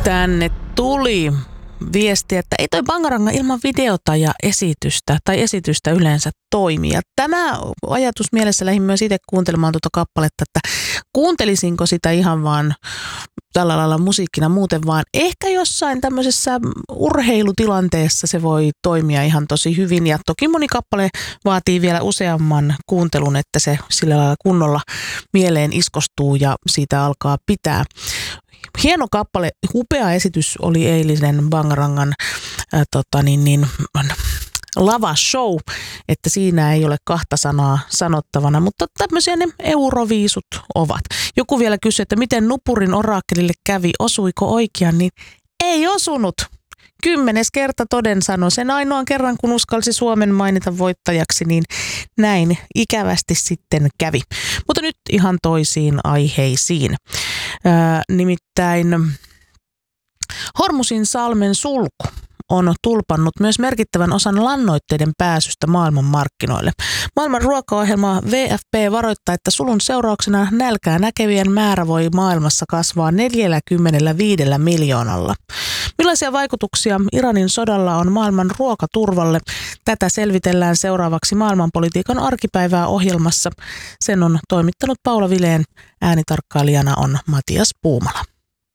Tänne tuli viesti, että ei toi Bangaranga ilman videota ja esitystä tai esitystä yleensä toimi. Ja tämä ajatus mielessä lähdin myös itse kuuntelemaan tuota kappaletta, että kuuntelisinko sitä ihan vaan tällä lailla musiikkina muuten, vaan ehkä jossain tämmöisessä urheilutilanteessa se voi toimia ihan tosi hyvin. Ja toki moni kappale vaatii vielä useamman kuuntelun, että se sillä lailla kunnolla mieleen iskostuu ja siitä alkaa pitää. Hieno kappale, upea esitys oli eilisen Bangarangan lava show, että siinä ei ole kahta sanaa sanottavana, mutta tämmöisiä ne euroviisut ovat. Joku vielä kysyi, että miten Nupurin oraakkelille kävi, osuiko oikein, niin ei osunut. 10. kerta toden sanoi. Sen ainoan kerran, kun uskalsi Suomen mainita voittajaksi, niin näin ikävästi sitten kävi. Mutta nyt ihan toisiin aiheisiin. Nimittäin Hormusin salmen sulku on tulpannut myös merkittävän osan lannoitteiden pääsystä maailmanmarkkinoille. Maailman ruokaohjelma WFP varoittaa, että sulun seurauksena nälkää näkevien määrä voi maailmassa kasvaa 45 miljoonalla. Millaisia vaikutuksia Iranin sodalla on maailman ruokaturvalle? Tätä selvitellään seuraavaksi maailmanpolitiikan arkipäivää ohjelmassa. Sen on toimittanut Paula Vileen, äänitarkkailijana on Matias Puumala.